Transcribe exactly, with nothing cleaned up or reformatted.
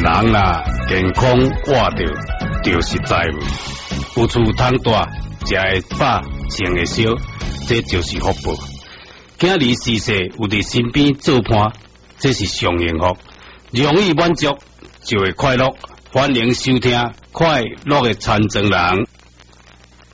人啦健康活着，就是财物。有厝通住，食会饱，穿会少，这就是福报。今日逝世有伫身边做伴，这是上幸福。容易满足就会快乐。欢迎收听快乐的参政人。